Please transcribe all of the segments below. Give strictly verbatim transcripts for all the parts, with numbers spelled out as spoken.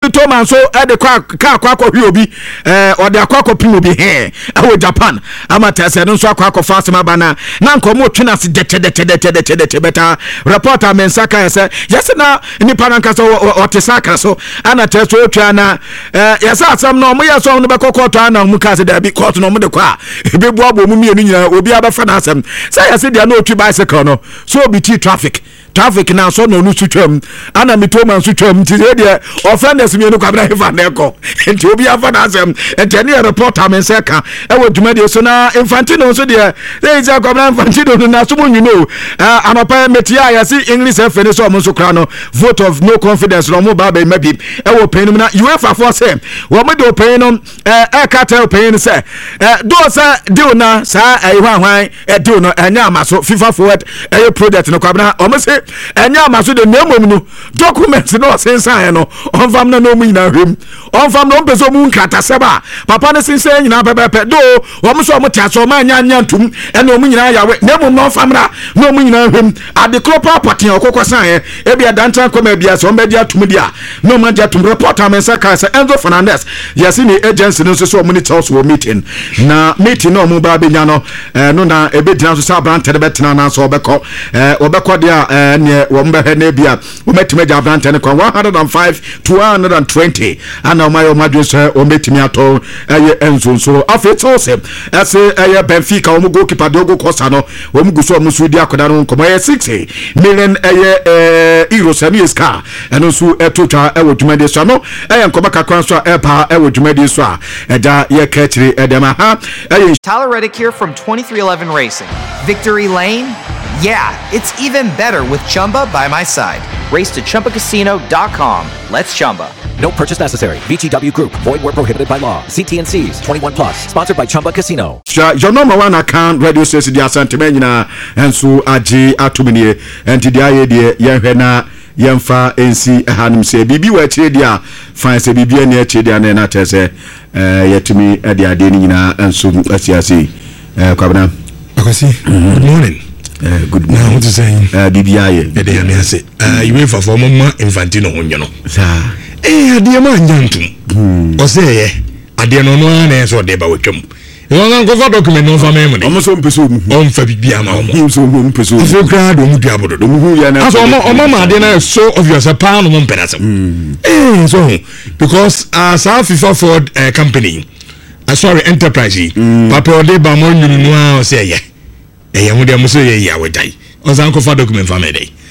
Toma so e de kwa ka kwa kwa hwi obi eh o de akwa kwa pim obi he e wo Japan amata se no so akwa akwa fast ma bana na nkomo twena se de de de de de de beta reporter mensaka se yes na ni pananka so o te saka so ana te so twa na eh yes asam no mo yes no be kokoto ana mu ka se da bi court no mo de kwa e be buabo mu mienu nyina obi abafa na asam say yes dia no twi bicycle no so obi ti traffic traffic na so no nu twam ana mitoma so twam ti de offenders mi no kwabra hefa na eko enti obi afa na asem enti ne reporter men seka e wo dwumade so na Infantino so de dey say kwabra Infantino na so mu no anopa metia ya si English fene so mo so kra no vote of no confidence no mo ba ba mabi e wo pen na UEFA for say wo mo de pen no e ka tell pen say do say deal na sa e hwan hwan e deal no enya amaso FIFA forward e project no kwabra o mo say enya amaso de nemom no documents no sensan no onfam na no mu nyina hwem onfam no mpeso mu nkata seba papa ne sensan nyina pepepe do wo mo so mo tiaso ma nya nya ntum e no mu nyina yawe nemom no onfam ra no mu nyina hwem ade kropa potin okokosan e e bia dantan koma bia so mbe dia tum dia no man dia tum reporter men saka se Enzo Fernandez yesi ni agency no so mo ni tell wo meeting na meeting no mo ba benya no no na e be dina so sa brand tede betena na so obekọ eh obekọ dia ne wo mbe he na bia wo metime ja brand tede kwa one hundred five to one hundred twenty ana o mayo madwe so o metime ato eye Enzo so afeto se ese eye Benfica o mo goalkeeper Diogo Costa no wo mo guso mo so di akoda no komo eye sixty million eye eh euros ani ska eno so etocha e wo dwumade so no eye nkoba kakran so e pa e wo dwumade so a eja ye ka chiri edema ha eye Tyler Reddick here from twenty-three eleven Racing. Victory Lane? Yeah, it's even better with Chumba by my side. Race to Chumba Casino dot com. Let's Chumba. No purchase necessary. V G W Group. Void where prohibited by law. C T and C's. twenty-one plus. Sponsored by Chumba Casino. Your number one account radio station dia santemenya enso agi atumini enti dia ye de yenhwena yemfa ensi hanum se bibi wa chire dia fan se bibi na chire dia na tese eh yetumi ade ade ni nyina enso asiasi eh kwabena akwasi good morning. Uh, good morning. Now what you saying? Uh, B B I. Yeah, they me say. Uh, you wait for for mama Infantino honyo no. Sa. Eh, ade ma nyantum. O say eh, ade no no na so de ba wetwam. You wan go for document no for me money. Omo so mpeso mu. On fa bibia ma omo. Him so mu mpeso. Aso kra do mu dia bodo. Do mu hu ya na. Aso omo omo ma ade na so obvious a pa no mo mpedasem. Eh, so because as uh, FIFA Ford uh, company, uh, sorry enterprise, mm. Papa ode ba mo nyunu no a o say yeah. Eh hu dem so ye ya wedai onsan ko fa document fa me dey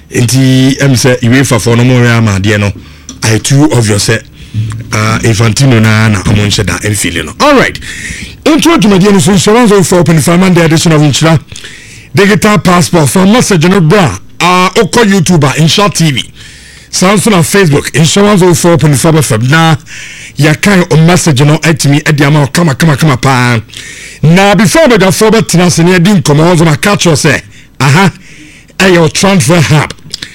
enti em say iwe fa for no mo ya ma de no I too obvious say ah Infantino na na amon sheda em feel no. All right, intro to media so insurance for open for Monday edition of Insha digital passport from message no bra ah uh, oko YouTuber Insha T V sounds on Facebook insurance for open for na ya kan o message no etimi ediama kama kama kama pa na before the forward tenase ne din komo zo na catch you say aha e your transfer hub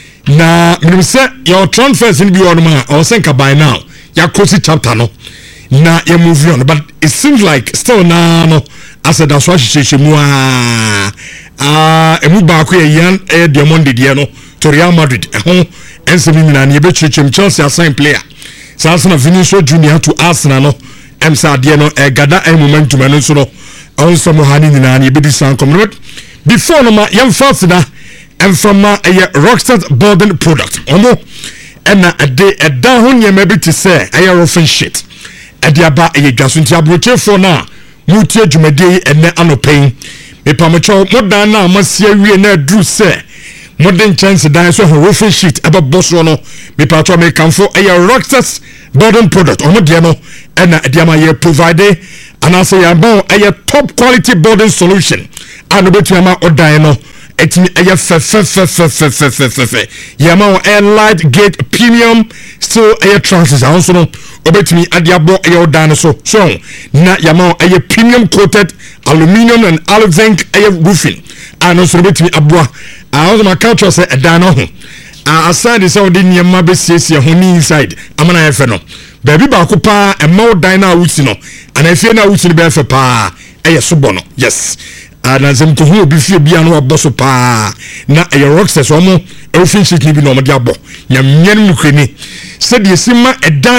na me say your transfers in bi on ma o senka by now ya close chapter no na ya move on but it seems like still na no as a that's what she mu ah ah emu ba ko yan e Diamond de no to Real Madrid e ho ensemi na ne be chichem Chelsea assign player Arsenal Vinicius Junior to Arsenal no em sa de no e gada e momentum no so no on some hani ni na ne be di san comrade before no ma yam fast na em from ma e Rockstar Building product omo ena ade eda ho ne ma be ti say e roofing shit e dia ba e dwaso nti abroche for na mutie dwumade ene anopen me pamocho modan na amasia wie na dru say modern chance dan so roofing sheet aba boss no me patro me kamfo e Rockstar Building product omo de no ena de ma ye provide and say ya bon e top quality building solution and betu ma odan no etimi e fe fe fe fe fe fe fe fe fe ya ma air light gate premium still air transits also no obetimi adiabo e odan so so na ya ma e premium coated aluminum and alu zinc e roofing and also obetimi aboa I was my culture say a dano. I aside is all the near my best honey inside. I'm an afeno. Baby Bakupa and more dina Utsino. And I fear now Utsin bear for pa. A subono. Yes. And as I'm to who be few biano bosso pa. Na a Rockstar Somo. Everything should be no diabo. Yam yen mukini. Said the sima a dan.